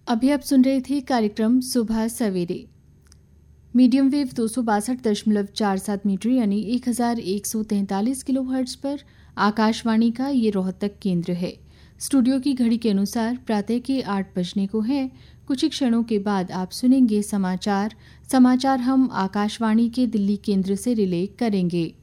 अभी आप सुन रहे थे कार्यक्रम सुबह सवेरे। मीडियम वेव 262.47 मीटर यानी 1143 किलोहर्ट्ज पर आकाशवाणी का ये रोहतक केंद्र है। स्टूडियो की घड़ी के अनुसार प्रातः के 8 बजने को है। कुछ ही क्षणों के बाद आप सुनेंगे समाचार हम आकाशवाणी के दिल्ली केंद्र से रिले करेंगे।